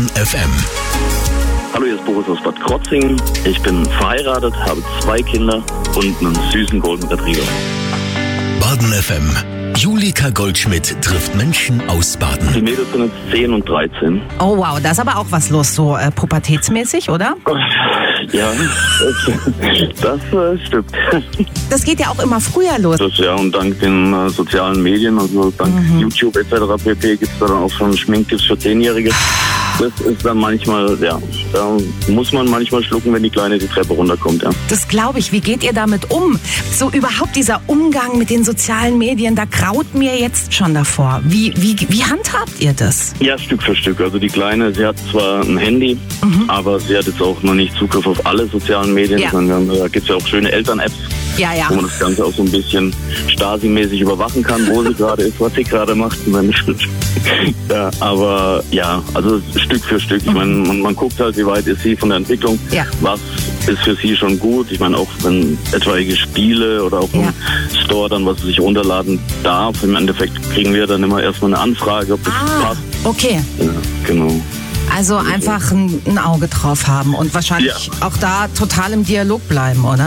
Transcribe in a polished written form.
FM. Hallo, hier ist Boris aus Bad Krotzingen. Ich bin verheiratet, habe 2 Kinder und einen süßen Golden Retriever. Baden FM. Julika Goldschmidt trifft Menschen aus Baden. Die Mädels sind jetzt 10 und 13. Oh wow, da ist aber auch was los, so pubertätsmäßig, oder? Ja, das stimmt. Das geht ja auch immer früher los. Das, ja, und dank den sozialen Medien, also dank YouTube etc. pp. Gibt es da dann auch schon Schminktipps für 10-Jährige. Das ist dann manchmal, ja, da muss man manchmal schlucken, wenn die Kleine die Treppe runterkommt, ja. Das glaube ich. Wie geht ihr damit um? So überhaupt dieser Umgang mit den sozialen Medien, da graut mir jetzt schon davor. Wie handhabt ihr das? Ja, Stück für Stück. Also die Kleine, sie hat zwar ein Handy, aber sie hat jetzt auch noch nicht Zugriff auf alle sozialen Medien, Ja. sondern da gibt es ja auch schöne Eltern-Apps, Ja. wo man das Ganze auch so ein bisschen Stasi-mäßig überwachen kann, wo sie gerade ist, was sie gerade macht. Ja, aber ja, also Stück für Stück. Ich meine, man guckt halt, wie weit ist sie von der Entwicklung, Ja. was ist für sie schon gut. Ich meine, auch wenn etwaige Spiele oder auch im Store dann, was sie sich runterladen darf, im Endeffekt kriegen wir dann immer erstmal eine Anfrage, ob das passt. Okay. Ja, genau. Also einfach ein Auge drauf haben und wahrscheinlich auch da total im Dialog bleiben, oder?